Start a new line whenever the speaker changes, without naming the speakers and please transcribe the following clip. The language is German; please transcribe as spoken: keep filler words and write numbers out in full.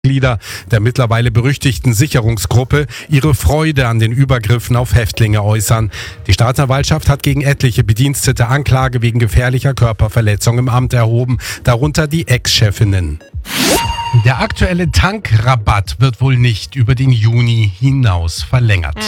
Mitglieder der mittlerweile berüchtigten Sicherungsgruppe ihre Freude an den Übergriffen auf Häftlinge äußern. Die Staatsanwaltschaft hat gegen etliche Bedienstete Anklage wegen gefährlicher Körperverletzung im Amt erhoben, darunter die Ex-Chefinnen. Der aktuelle Tankrabatt wird wohl nicht über den Juni hinaus verlängert.